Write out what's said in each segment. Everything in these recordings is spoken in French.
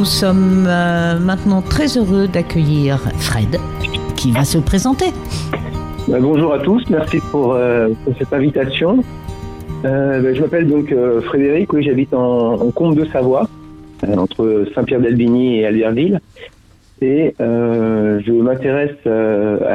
Nous sommes maintenant très heureux d'accueillir Fred, qui va se présenter. Bonjour à tous, merci pour cette invitation. Je m'appelle donc Frédéric, oui, j'habite en Comte de Savoie, entre Saint-Pierre-d'Albigny et Albertville. Et je m'intéresse à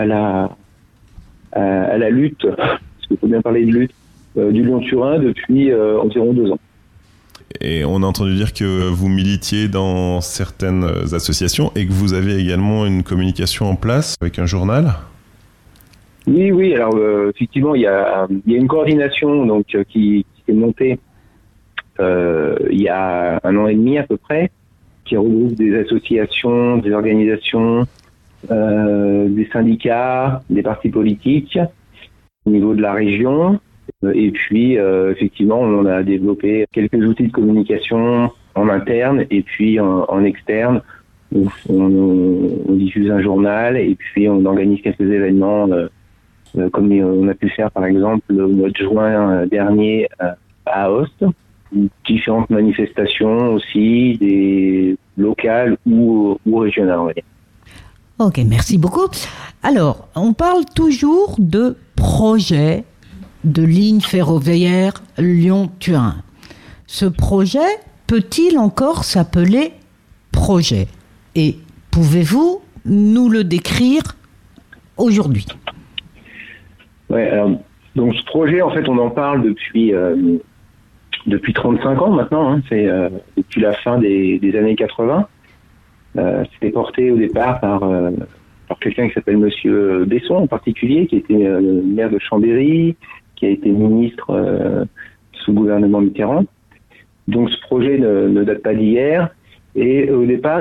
la lutte, parce qu'il faut bien parler de lutte, du Lyon-Turin depuis environ 2 ans. Et on a entendu dire que vous militiez dans certaines associations et que vous avez également une communication en place avec un journal. Oui, alors effectivement, il y a une coordination donc qui s'est montée il y a 1 an et demi à peu près, qui regroupe des associations, des organisations, des syndicats, des partis politiques au niveau de la région. Et puis, effectivement, on a développé quelques outils de communication en interne et puis en externe. On diffuse un journal et puis on organise quelques événements, comme on a pu faire par exemple au mois de juin dernier à Aoste. Différentes manifestations aussi, des locales ou régionales, on va dire. Ok, merci beaucoup. Alors, on parle toujours de projet de ligne ferroviaire Lyon-Turin. Ce projet peut-il encore s'appeler projet? Et pouvez-vous nous le décrire aujourd'hui? Ouais, alors, donc ce projet, en fait, on en parle depuis 35 ans maintenant, hein, c'est depuis la fin des années 80. C'était porté au départ par quelqu'un qui s'appelle Monsieur Besson en particulier, qui était maire de Chambéry, qui a été ministre sous le gouvernement Mitterrand. Donc ce projet ne date pas d'hier. Et au départ,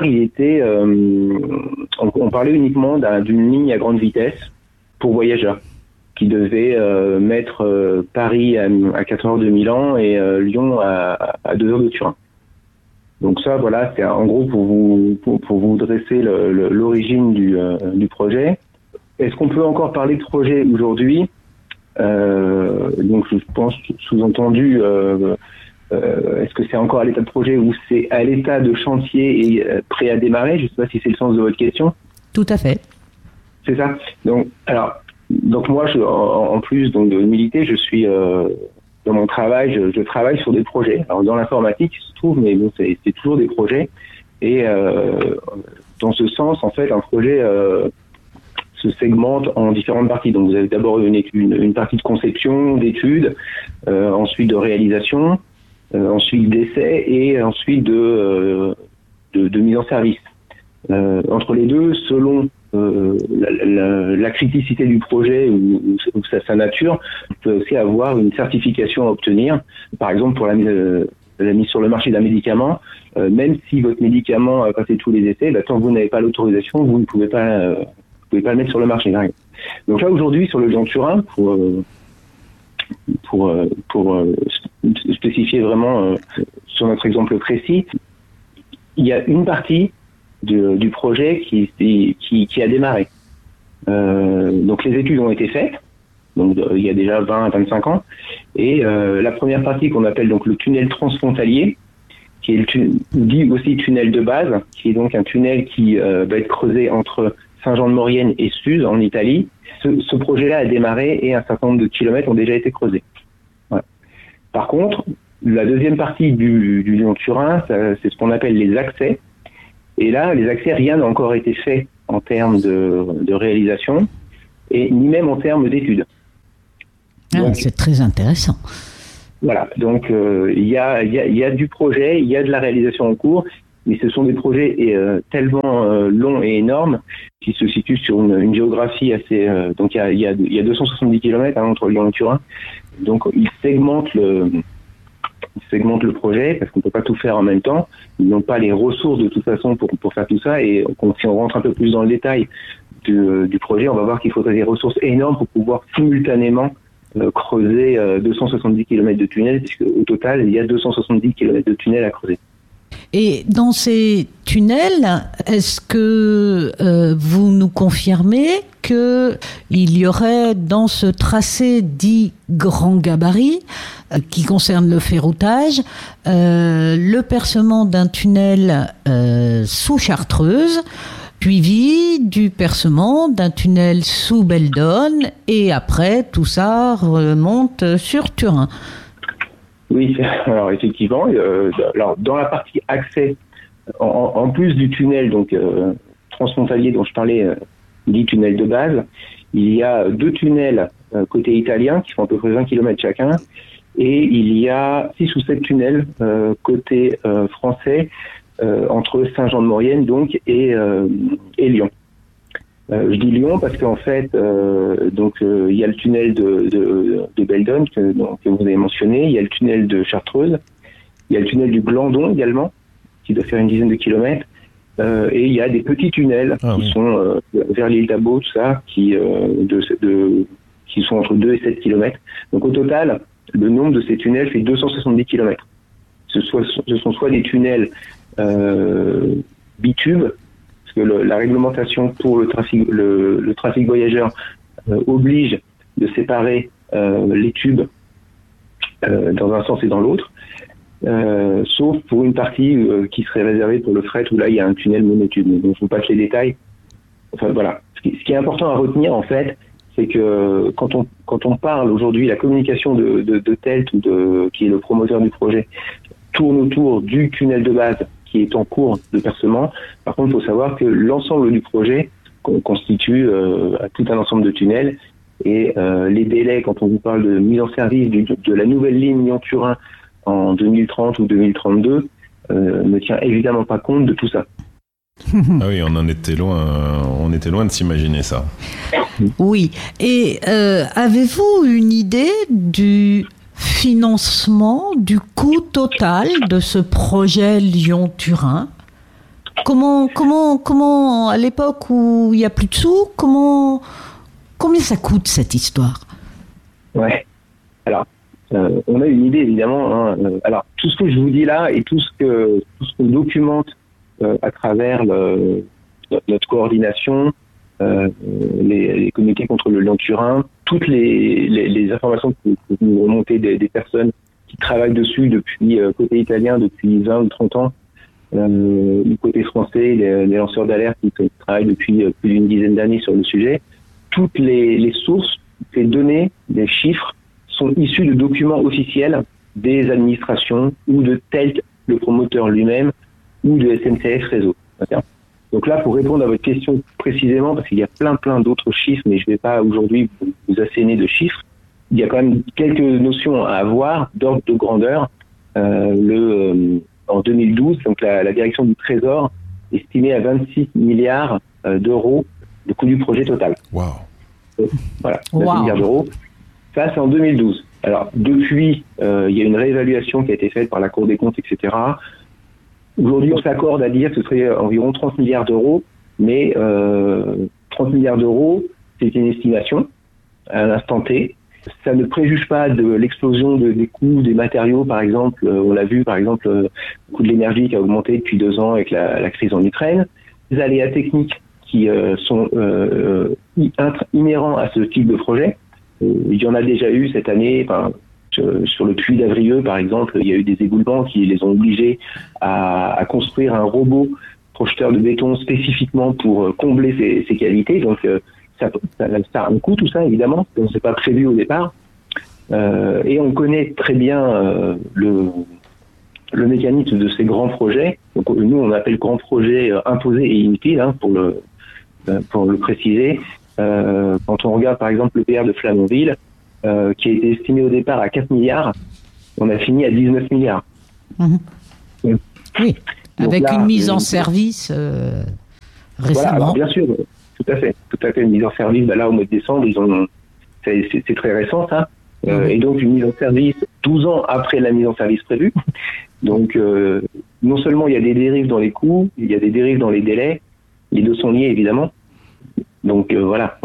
on parlait uniquement d'une ligne à grande vitesse pour voyageurs, qui devait mettre Paris à 4 heures de Milan et Lyon à 2 heures de Turin. Donc ça, voilà, c'est en gros pour vous dresser l'origine du projet. Est-ce qu'on peut encore parler de projet aujourd'hui? Donc je pense sous-entendu, est-ce que c'est encore à l'état de projet ou c'est à l'état de chantier et prêt à démarrer? Je ne sais pas si c'est le sens de votre question. Tout à fait. C'est ça. Donc moi, en plus donc de militer, je suis dans mon travail, je travaille sur des projets. Alors dans l'informatique, il se trouve, mais bon, c'est toujours des projets. Et dans ce sens, en fait, un projet se segmente en différentes parties. Donc vous avez d'abord une partie de conception, d'études, ensuite de réalisation, ensuite d'essai et ensuite de mise en service. Entre les deux, selon la criticité du projet ou sa nature, vous pouvez aussi avoir une certification à obtenir. Par exemple, pour la mise sur le marché d'un médicament, même si votre médicament a passé tous les essais, tant que vous n'avez pas l'autorisation, vous ne pouvez pas le mettre sur le marché. Donc là, aujourd'hui, sur le Lyon-Turin, pour spécifier vraiment sur notre exemple précis, il y a une partie du projet qui a démarré. Donc les études ont été faites, donc il y a déjà 20 à 25 ans, et la première partie qu'on appelle donc le tunnel transfrontalier, qui est dit aussi tunnel de base, qui est donc un tunnel qui va être creusé entre Saint-Jean-de-Maurienne et Suse en Italie. Ce projet-là a démarré et un certain nombre de kilomètres ont déjà été creusés. Voilà. Par contre, la deuxième partie du Lyon-Turin, c'est ce qu'on appelle les accès. Et là, les accès, rien n'a encore été fait en termes de réalisation et ni même en termes d'études. C'est très intéressant. Voilà, donc il y a du projet, il y a de la réalisation en cours, mais ce sont des projets tellement longs et énormes qui se situent sur une géographie assez... donc il y a 270 km entre Lyon et Turin, donc ils segmentent le projet parce qu'on ne peut pas tout faire en même temps. Ils n'ont pas les ressources de toute façon pour faire tout ça. Et si on rentre un peu plus dans le détail du projet, on va voir qu'il faudrait des ressources énormes pour pouvoir simultanément creuser 270 km de tunnel, puisque au total, il y a 270 km de tunnel à creuser. Et dans ces tunnels, est-ce que vous nous confirmez qu'il y aurait dans ce tracé dit grand gabarit, qui concerne le ferroutage, le percement d'un tunnel sous Chartreuse, suivi du percement d'un tunnel sous Beldonne, et après tout ça remonte sur Turin? Oui, alors effectivement, alors dans la partie accès, en plus du tunnel donc transfrontalier dont je parlais, dit tunnel de base, il y a 2 tunnels côté italien qui font à peu près 20 km chacun, et il y a 6 ou 7 tunnels côté français entre Saint-Jean-de-Maurienne donc et Lyon. Je dis Lyon parce qu'en fait, il y a le tunnel de Beldonne que vous avez mentionné, il y a le tunnel de Chartreuse, il y a le tunnel du Glandon également, qui doit faire une dizaine de kilomètres, et il y a des petits tunnels qui sont vers l'île d'Abo, tout ça, qui sont entre 2 et 7 kilomètres. Donc au total, le nombre de ces tunnels fait 270 kilomètres. Ce sont soit des tunnels bitubes, que la réglementation pour le trafic voyageur oblige de séparer les tubes dans un sens et dans l'autre, sauf pour une partie qui serait réservée pour le fret, où là il y a un tunnel monotube. Donc je vous passe les détails. Enfin voilà. Ce qui est important à retenir en fait, c'est que quand on parle aujourd'hui, la communication de TELT, qui est le promoteur du projet, tourne autour du tunnel de base qui est en cours de percement. Par contre, il faut savoir que l'ensemble du projet constitue tout un ensemble de tunnels, et les délais, quand on vous parle de mise en service de la nouvelle ligne Lyon-Turin en 2030 ou 2032, ne tient évidemment pas compte de tout ça. Ah oui, on était loin de s'imaginer ça. Oui, et avez-vous une idée du financement, du coût total de ce projet Lyon-Turin? Comment, à l'époque où il n'y a plus de sous, combien ça coûte cette histoire? Ouais. Alors, on a une idée évidemment. Alors, tout ce que je vous dis là et tout ce qu'on documente à travers notre coordination, les comités contre le Lyon-Turin, toutes les informations que nous remontez des personnes qui travaillent dessus depuis côté italien depuis 20 ou 30 ans, du côté français, les lanceurs d'alerte qui travaillent depuis plus d'une dizaine d'années sur le sujet, toutes les sources, les données, les chiffres sont issus de documents officiels des administrations ou de TELT, le promoteur lui-même, ou de SNCF Réseau. Donc là, pour répondre à votre question précisément, parce qu'il y a plein d'autres chiffres, mais je ne vais pas aujourd'hui vous asséner de chiffres, il y a quand même quelques notions à avoir d'ordre de grandeur. En 2012, donc la direction du Trésor estimait à 26 milliards d'euros le coût du projet total. Wow. Voilà, 26 milliards d'euros. Ça, c'est en 2012. Alors, depuis, il y a une réévaluation qui a été faite par la Cour des comptes, etc. Aujourd'hui, on s'accorde à dire que ce serait environ 30 milliards d'euros, mais 30 milliards d'euros, c'est une estimation à l'instant T. Ça ne préjuge pas de l'explosion des coûts des matériaux, par exemple. On l'a vu, par exemple, le coût de l'énergie qui a augmenté depuis 2 ans avec la crise en Ukraine. Les aléas techniques qui sont inhérents à ce type de projet. Il y en a déjà eu cette année. Sur le puits d'Avrieux, par exemple, il y a eu des éboulements qui les ont obligés à construire un robot projeteur de béton spécifiquement pour combler ces qualités. Donc, ça a un coût, tout ça, évidemment. On ne s'est pas prévu au départ. Et on connaît très bien le mécanisme de ces grands projets. Donc, nous, on appelle grands projets imposés et inutiles, pour le préciser. Quand on regarde, par exemple, le PR de Flamanville, qui a été estimé au départ à 4 milliards, on a fini à 19 milliards. Mmh. Oui, donc avec là, une mise en service récemment. Voilà, alors bien sûr, tout à fait, une mise en service, là au mois de décembre, c'est très récent ça, et donc une mise en service 12 ans après la mise en service prévue. Donc non seulement il y a des dérives dans les coûts, il y a des dérives dans les délais, les deux sont liés évidemment. Donc voilà,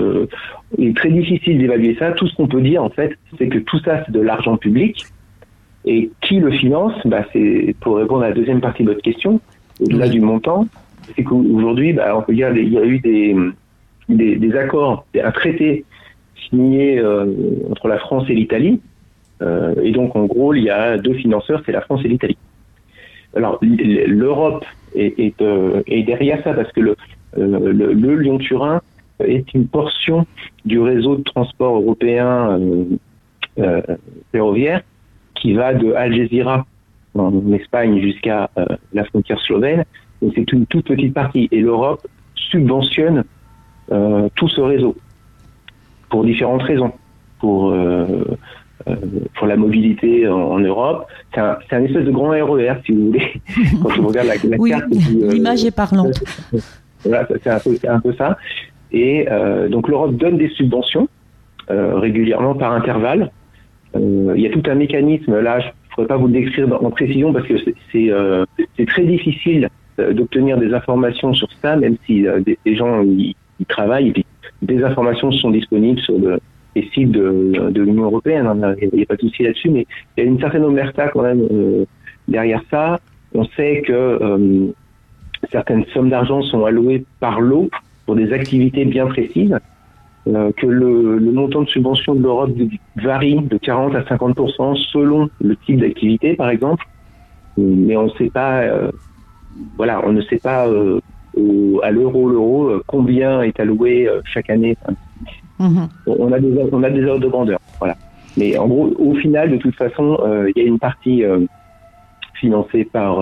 il est très difficile d'évaluer ça. Tout ce qu'on peut dire, en fait, c'est que tout ça, c'est de l'argent public. Et qui le finance? C'est pour répondre à la deuxième partie de votre question, au-delà du montant, c'est qu'aujourd'hui, on peut dire il y a eu des accords, un traité signé entre la France et l'Italie, et donc en gros il y a deux financeurs, c'est la France et l'Italie. Alors l'Europe est derrière ça parce que le Lyon-Turin est une portion du réseau de transport européen ferroviaire qui va de Algésiras en Espagne jusqu'à la frontière slovène. Donc c'est une toute petite partie et l'Europe subventionne tout ce réseau pour différentes raisons. Pour la mobilité en Europe, c'est un espèce de grand RER, si vous voulez. Quand on regarde la carte, l'image est parlante. Voilà, c'est un peu ça. Et donc l'Europe donne des subventions régulièrement par intervalle. Il y a tout un mécanisme. Là, je ne pourrais pas vous le décrire en précision parce que c'est très difficile d'obtenir des informations sur ça, même si des gens y travaillent. Et puis, des informations sont disponibles sur les sites de l'Union européenne. Il n'y a pas de souci là-dessus, mais il y a une certaine omerta quand même derrière ça. On sait que certaines sommes d'argent sont allouées par lot pour des activités bien précises, que le montant de subvention de l'Europe varie de 40 à 50% selon le type d'activité, par exemple. Mais on ne sait pas, on ne sait pas à l'euro combien est alloué chaque année. On a des ordres de grandeur, voilà. Mais en gros, au final, de toute façon, il y a une partie financée par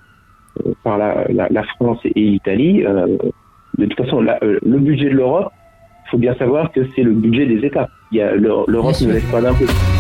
la France et l'Italie. De toute façon, le budget de l'Europe, il faut bien savoir que c'est le budget des États. L'Europe ne laisse pas d'impôts.